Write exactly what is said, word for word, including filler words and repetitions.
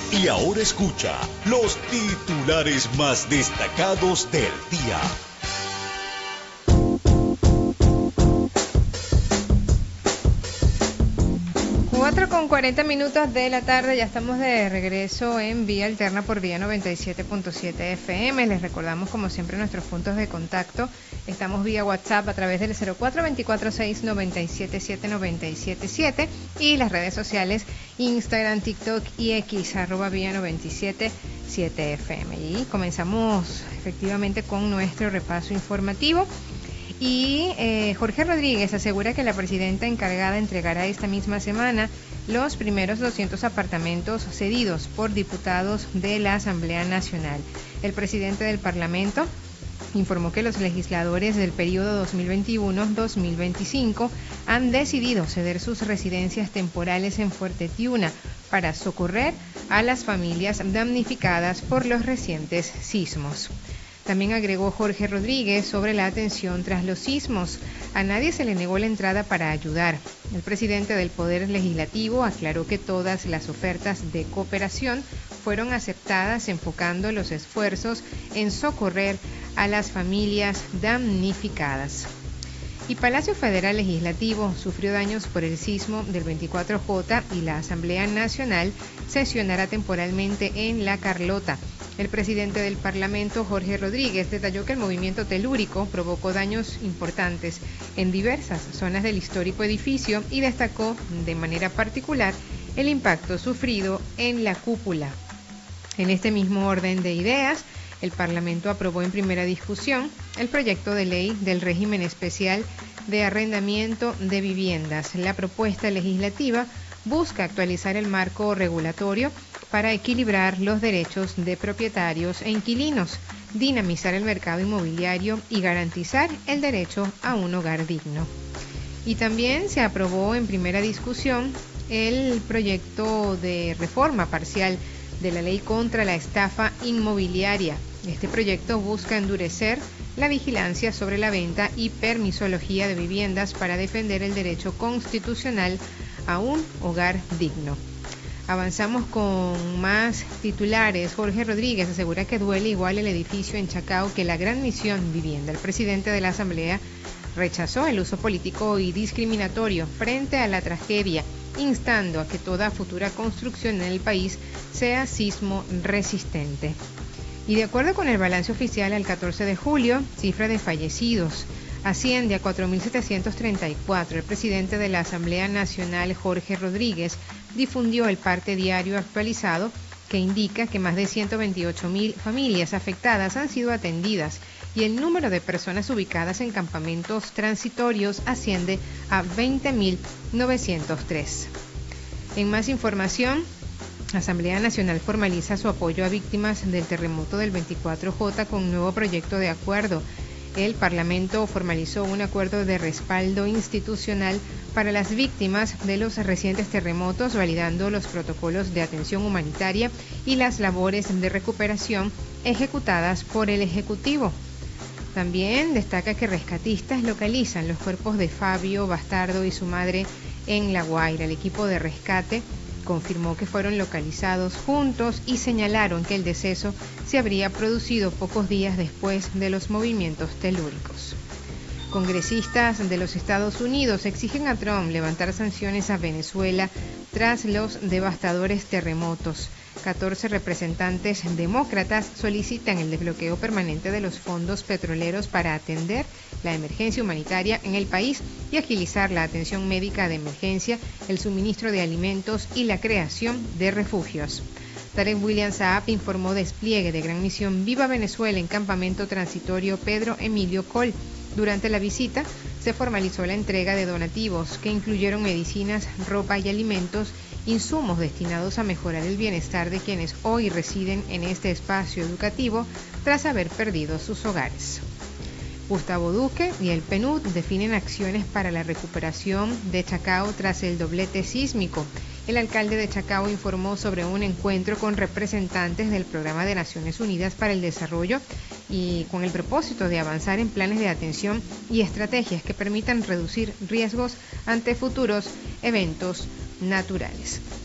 Y ahora escucha los titulares más destacados del día. cuatro con cuarenta minutos de la tarde, ya estamos de regreso en Vía Alterna por Vía noventa y siete punto siete F M. Les recordamos como siempre nuestros puntos de contacto. Estamos vía WhatsApp a través del cero cuatro dos cuatro seis nueve siete siete nueve siete siete y las redes sociales Instagram, TikTok y X, arroba Vía noventa y siete punto siete F M. Y comenzamos efectivamente con nuestro repaso informativo. Y eh, Jorge Rodríguez asegura que la presidenta encargada entregará esta misma semana los primeros doscientos apartamentos cedidos por diputados de la Asamblea Nacional. El presidente del Parlamento informó que los legisladores del periodo dos mil veintiuno a dos mil veinticinco han decidido ceder sus residencias temporales en Fuerte Tiuna para socorrer a las familias damnificadas por los recientes sismos. También agregó Jorge Rodríguez sobre la atención tras los sismos. A nadie se le negó la entrada para ayudar. El presidente del Poder Legislativo aclaró que todas las ofertas de cooperación fueron aceptadas, enfocando los esfuerzos en socorrer a las familias damnificadas. Y Palacio Federal Legislativo sufrió daños por el sismo del veinticuatro J y la Asamblea Nacional sesionará temporalmente en La Carlota. El presidente del Parlamento, Jorge Rodríguez, detalló que el movimiento telúrico provocó daños importantes en diversas zonas del histórico edificio y destacó de manera particular el impacto sufrido en la cúpula. En este mismo orden de ideas, el Parlamento aprobó en primera discusión el proyecto de ley del régimen especial de arrendamiento de viviendas. La propuesta legislativa busca actualizar el marco regulatorio para equilibrar los derechos de propietarios e inquilinos, dinamizar el mercado inmobiliario y garantizar el derecho a un hogar digno. Y también se aprobó en primera discusión el proyecto de reforma parcial de la ley contra la estafa inmobiliaria. Este proyecto busca endurecer la vigilancia sobre la venta y permisología de viviendas para defender el derecho constitucional a un hogar digno. Avanzamos con más titulares. Jorge Rodríguez asegura que duele igual el edificio en Chacao que la Gran Misión Vivienda. El presidente de la Asamblea rechazó el uso político y discriminatorio frente a la tragedia, instando a que toda futura construcción en el país sea sismo resistente. Y de acuerdo con el balance oficial al catorce de julio, cifra de fallecidos asciende a cuatro mil setecientos treinta y cuatro. El presidente de la Asamblea Nacional, Jorge Rodríguez, difundió el parte diario actualizado que indica que más de ciento veintiocho mil familias afectadas han sido atendidas y el número de personas ubicadas en campamentos transitorios asciende a veinte mil novecientos tres. En más información, Asamblea Nacional formaliza su apoyo a víctimas del terremoto del veinticuatro J con un nuevo proyecto de acuerdo. El Parlamento formalizó un acuerdo de respaldo institucional para las víctimas de los recientes terremotos, validando los protocolos de atención humanitaria y las labores de recuperación ejecutadas por el Ejecutivo. También destaca que rescatistas localizan los cuerpos de Fabio Bastardo y su madre en La Guaira. El equipo de rescate confirmó que fueron localizados juntos y señalaron que el deceso se habría producido pocos días después de los movimientos telúricos. Congresistas de los Estados Unidos exigen a Trump levantar sanciones a Venezuela tras los devastadores terremotos. catorce representantes demócratas solicitan el desbloqueo permanente de los fondos petroleros para atender la emergencia humanitaria en el país y agilizar la atención médica de emergencia, el suministro de alimentos y la creación de refugios. Tarek William Saab informó despliegue de Gran Misión Viva Venezuela en campamento transitorio Pedro Emilio Col. Durante la visita se formalizó la entrega de donativos que incluyeron medicinas, ropa y alimentos, insumos destinados a mejorar el bienestar de quienes hoy residen en este espacio educativo tras haber perdido sus hogares. Gustavo Duque y el P N U D definen acciones para la recuperación de Chacao tras el doblete sísmico. El alcalde de Chacao informó sobre un encuentro con representantes del Programa de Naciones Unidas para el Desarrollo y con el propósito de avanzar en planes de atención y estrategias que permitan reducir riesgos ante futuros eventos naturales.